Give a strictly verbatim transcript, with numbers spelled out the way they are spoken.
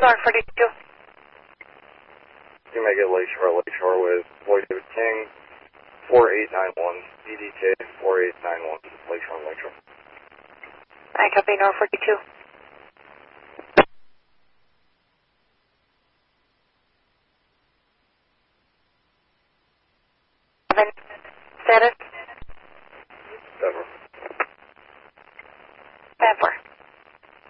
North forty-two. You may get Lakeshore, Lakeshore with Boy David King, four eight nine one, E D K four eight nine one, Lakeshore, Lakeshore. I copy North forty-two.